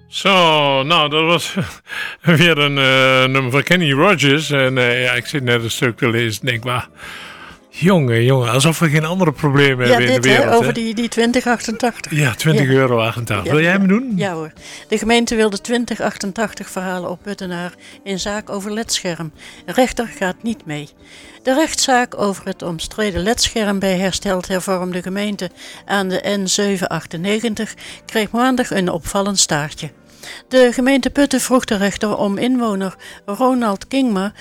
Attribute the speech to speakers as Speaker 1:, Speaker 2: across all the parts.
Speaker 1: Zo, nou, dat was weer een nummer van Kenny Rogers. En ik zit net een stuk te lezen en denk, maar jongen, alsof we geen andere problemen hebben in de wereld.
Speaker 2: Ja, over die 2088.
Speaker 1: Ja, €20,88. Wil jij me doen?
Speaker 2: Ja hoor. De gemeente wil de 2088 verhalen opputten in zaak over ledscherm. De rechter gaat niet mee. De rechtszaak over het omstreden ledscherm bij Hersteld Hervormde Gemeente aan de N798 kreeg maandag een opvallend staartje. De gemeente Putten vroeg de rechter om inwoner Ronald Kingma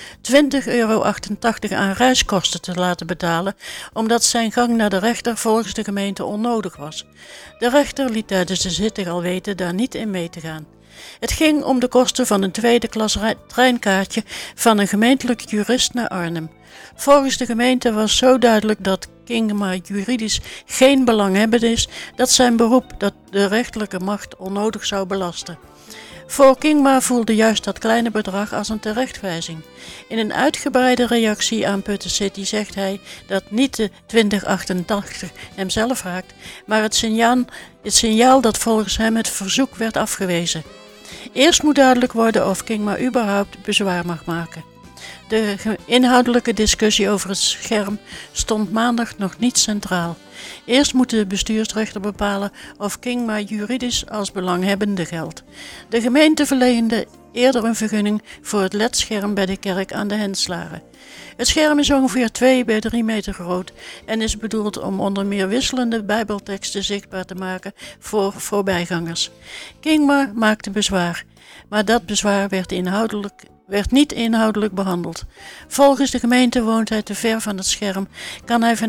Speaker 2: €20,88 aan reiskosten te laten betalen, omdat zijn gang naar de rechter volgens de gemeente onnodig was. De rechter liet tijdens de zitting al weten daar niet in mee te gaan. Het ging om de kosten van een tweede klas treinkaartje van een gemeentelijk jurist naar Arnhem. Volgens de gemeente was zo duidelijk dat Kingma juridisch geen belanghebbende is dat zijn beroep dat de rechterlijke macht onnodig zou belasten. Voor Kingma voelde juist dat kleine bedrag als een terechtwijzing. In een uitgebreide reactie aan Putten City zegt hij dat niet de 2088 hem zelf raakt, maar het signaal dat volgens hem het verzoek werd afgewezen. Eerst moet duidelijk worden of Kingma überhaupt bezwaar mag maken. De inhoudelijke discussie over het scherm stond maandag nog niet centraal. Eerst moet de bestuursrechter bepalen of Kingma juridisch als belanghebbende geldt. De gemeente verleende eerder een vergunning voor het ledscherm bij de kerk aan de Henslaren. Het scherm is ongeveer 2 bij 3 meter groot en is bedoeld om onder meer wisselende bijbelteksten zichtbaar te maken voor voorbijgangers. Kingma maakte bezwaar, maar dat bezwaar werd niet inhoudelijk behandeld. Volgens de gemeente woont hij te ver van het scherm, kan hij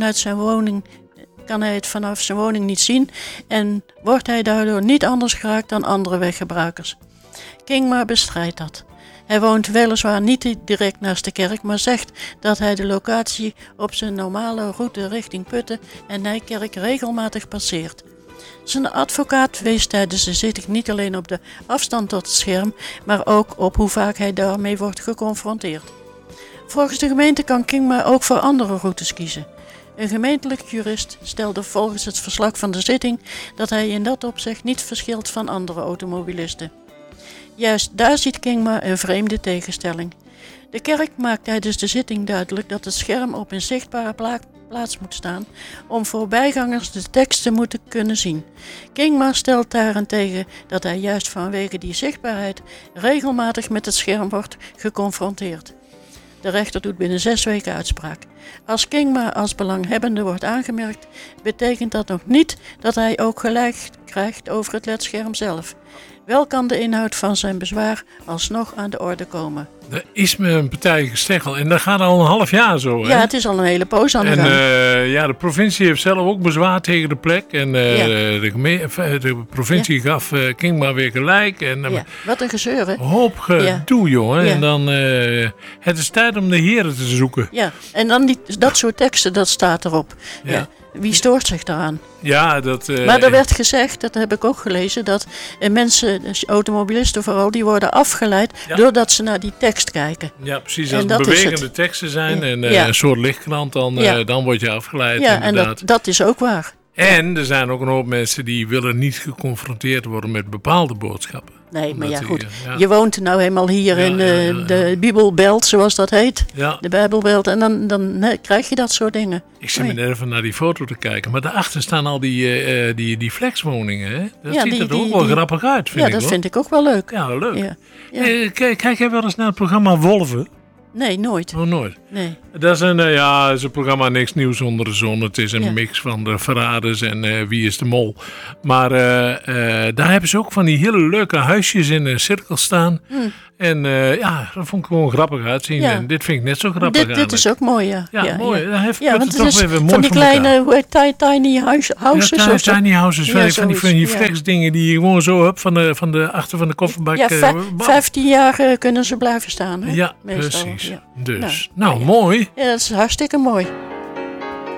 Speaker 2: het vanaf zijn woning niet zien en wordt hij daardoor niet anders geraakt dan andere weggebruikers. Kingma bestrijdt dat. Hij woont weliswaar niet direct naast de kerk, maar zegt dat hij de locatie op zijn normale route richting Putten en Nijkerk regelmatig passeert. Zijn advocaat wees tijdens de zitting niet alleen op de afstand tot het scherm, maar ook op hoe vaak hij daarmee wordt geconfronteerd. Volgens de gemeente kan Kingma ook voor andere routes kiezen. Een gemeentelijk jurist stelde volgens het verslag van de zitting dat hij in dat opzicht niet verschilt van andere automobilisten. Juist daar ziet Kingma een vreemde tegenstelling. De kerk maakt tijdens de zitting duidelijk dat het scherm op een zichtbare plaats moet staan om voorbijgangers de tekst te moeten kunnen zien. Kingma stelt daarentegen dat hij juist vanwege die zichtbaarheid regelmatig met het scherm wordt geconfronteerd. De rechter doet binnen 6 weken uitspraak. Als Kingma als belanghebbende wordt aangemerkt, betekent dat nog niet dat hij ook gelijk krijgt over het ledscherm zelf. Wel kan de inhoud van zijn bezwaar alsnog aan de orde komen.
Speaker 1: Er is me een partij gesteggel en dat gaat al een half jaar zo. Hè?
Speaker 2: Ja, het is al een hele poos aan de gang.
Speaker 1: De provincie heeft zelf ook bezwaar tegen de plek. En de provincie gaf Kingma weer gelijk. En,
Speaker 2: wat een gezeur, hè?
Speaker 1: Hoop gedoe, jongen.
Speaker 2: Ja.
Speaker 1: En dan, het is tijd om de heren te zoeken.
Speaker 2: Ja, en dan dat soort teksten, dat staat erop. Ja. Wie stoort zich daaraan?
Speaker 1: Ja, dat...
Speaker 2: maar er werd gezegd, dat heb ik ook gelezen, dat mensen, automobilisten vooral, die worden afgeleid doordat ze naar die tekst kijken.
Speaker 1: Ja, precies. Als het bewegende teksten zijn en een soort lichtkrant, dan word je afgeleid.
Speaker 2: Ja,
Speaker 1: inderdaad.
Speaker 2: En dat is ook waar.
Speaker 1: En er zijn ook een hoop mensen die willen niet geconfronteerd worden met bepaalde boodschappen.
Speaker 2: Nee, maar goed. Je woont nou helemaal hier in de Bibelbelt, zoals dat heet. Ja. De Bijbelbelt. En dan krijg je dat soort dingen.
Speaker 1: Ik zit me even naar die foto te kijken. Maar daarachter staan al die flexwoningen. Hè? Dat ziet er ook wel grappig uit, vind ik.
Speaker 2: Ja, dat vind ik ook wel leuk.
Speaker 1: Ja, leuk. Ja. Kijk jij wel eens naar het programma Wolven?
Speaker 2: Nee, nooit.
Speaker 1: Oh, nooit?
Speaker 2: Nee.
Speaker 1: Dat is een programma Niks Nieuws onder de zon. Het is een mix van de verraders en Wie is de Mol. Maar daar hebben ze ook van die hele leuke huisjes in een cirkel staan. En dat vond ik gewoon grappig uitzien. Ja. En dit vind ik net zo grappig.
Speaker 2: Dit is ook mooi, ja.
Speaker 1: Ja, mooi. Dan heeft
Speaker 2: want
Speaker 1: het toch weer mooi
Speaker 2: van die kleine tiny houses.
Speaker 1: Ja, tiny houses. Van die flexdingen die je gewoon zo hebt achter van de kofferbak.
Speaker 2: Ja, 15 jaar kunnen ze blijven staan. Hè?
Speaker 1: Ja,
Speaker 2: meestal.
Speaker 1: Precies. Ja. Dus, nou, mooi.
Speaker 2: Ja, dat is hartstikke mooi.